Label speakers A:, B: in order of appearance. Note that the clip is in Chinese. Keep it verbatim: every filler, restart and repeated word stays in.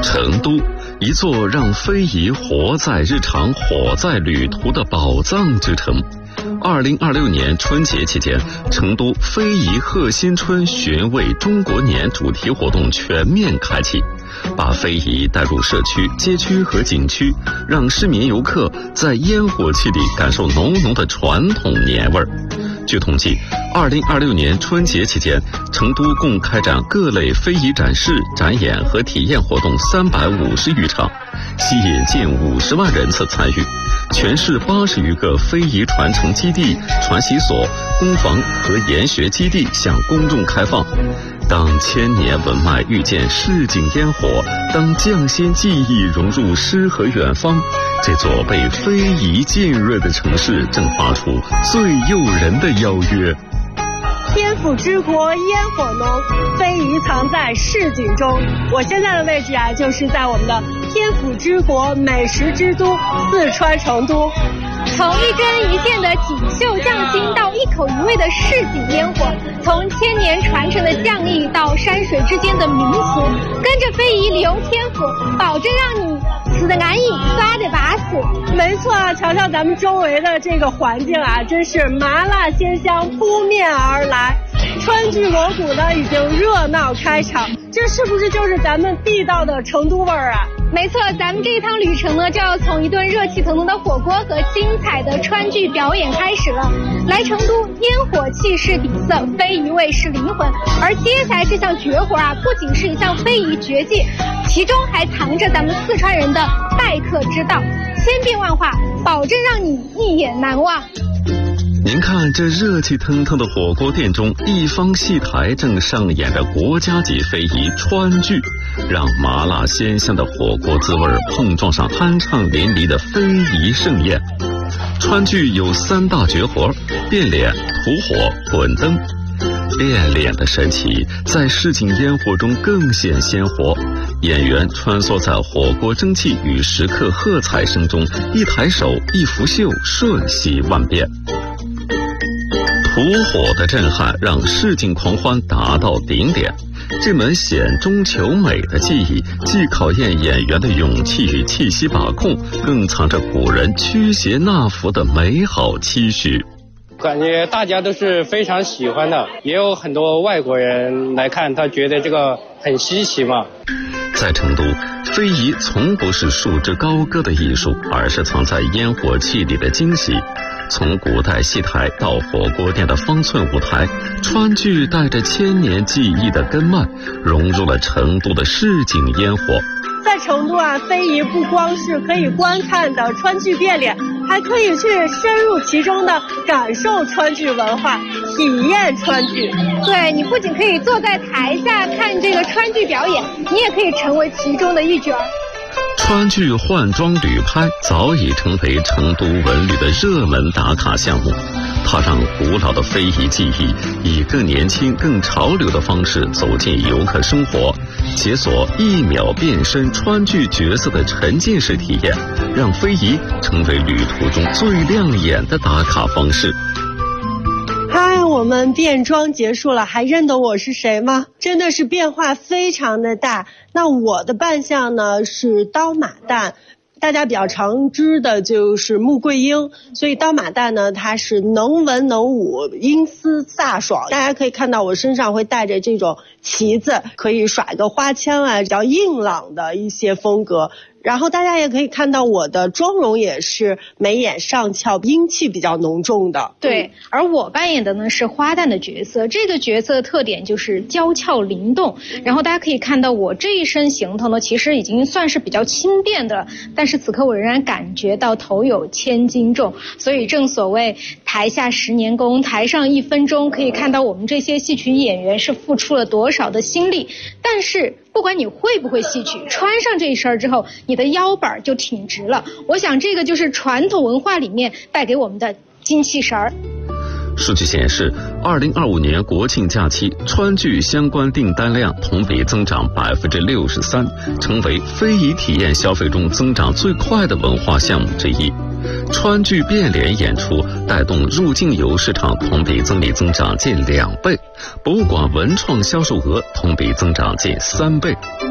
A: 成都，一座让非遗活在日常、活在旅途的宝藏之城。二零二六年春节期间，成都非遗贺新春寻味中国年主题活动全面开启，把非遗带入社区、街区和景区，让市民游客在烟火气里感受浓浓的传统年味儿。据统计，二零二六年春节期间，成都共开展各类非遗展示、展演和体验活动三百五十余场，吸引近五十万人次参与。全市八十余个非遗传承基地、传习所、工坊和研学基地向公众开放。当千年文脉遇见市井烟火，当匠心技艺融入诗和远方，这座被非遗浸润的城市正发出最诱人的邀约。
B: 天府之国烟火浓，非遗藏在市井中。我现在的位置啊，就是在我们的天府之国美食之都四川成都。
C: 从一针一线的锦绣匠心到一口一味的市井烟火，从千年传承的匠艺到山水之间的民俗，跟着非遗游天府，保证让你吃得安逸，耍得巴适。
B: 没错啊，瞧瞧咱们周围的这个环境啊，真是麻辣鲜香扑面而来。川剧锣鼓呢已经热闹开场，这是不是就是咱们地道的成都味儿啊？
C: 没错，咱们这一趟旅程呢，就要从一顿热气腾腾的火锅和精彩的川剧表演开始了。来成都，烟火气是底色，非遗味是灵魂。而接下来这项绝活啊，不仅是一项非遗绝技，其中还藏着咱们四川人的待客之道，千变万化，保证让你一眼难忘。
A: 您看，这热气腾腾的火锅店中，一方戏台正上演着国家级非遗川剧，让麻辣鲜香的火锅滋味碰撞上酣畅淋漓的非遗盛宴。川剧有三大绝活：变脸、吐火、滚灯。变脸的神奇在市井烟火中更显鲜活，演员穿梭在火锅蒸汽与食客喝彩声中，一抬手一拂袖，瞬息万变。吐火的震撼让市井狂欢达到顶点，这门险中求美的技艺，既考验演员的勇气与气息把控，更藏着古人驱邪纳福的美好期许。
D: 感觉大家都是非常喜欢的，也有很多外国人来看，他觉得这个很稀奇嘛。
A: 在成都，非遗从不是束之高阁的艺术，而是藏在烟火气里的惊喜。从古代戏台到火锅店的方寸舞台，川剧带着千年技艺的根脉，融入了成都的市井烟火。
B: 在成都啊，非遗不光是可以观看的川剧变脸，还可以去深入其中的感受川剧文化，体验川剧。
C: 对，你不仅可以坐在台下看这个川剧表演，你也可以成为其中的一角。
A: 川剧换装旅拍早已成为成都文旅的热门打卡项目，它让古老的非遗技艺以更年轻、更潮流的方式走进游客生活，解锁一秒变身川剧角色的沉浸式体验，让非遗成为旅途中最亮眼的打卡方式。
B: 嗨，我们变装结束了，还认得我是谁吗？真的是变化非常的大。那我的扮相呢是刀马旦，大家比较常知的就是穆桂英，所以刀马旦呢，它是能文能武，英姿飒爽。大家可以看到我身上会带着这种旗子，可以耍一个花枪啊，比较硬朗的一些风格。然后大家也可以看到我的妆容也是眉眼上翘，英气比较浓重的。
C: 对，而我扮演的呢是花旦的角色，这个角色的特点就是娇俏灵动。然后大家可以看到我这一身行头呢，其实已经算是比较轻便的了，但是此刻我仍然感觉到头有千斤重。所以正所谓台下十年功，台上一分钟，可以看到我们这些戏曲演员是付出了多少的心力。但是不管你会不会戏曲，穿上这一身之后，你的腰板就挺直了。我想这个就是传统文化里面带给我们的精气神儿。
A: 数据显示，二零二五年国庆假期，川剧相关订单量同比增长百分之六十三，成为非遗体验消费中增长最快的文化项目之一。川剧变脸演出带动入境游市场同比增利增长近两倍，博物馆文创销售额同比增长近三倍。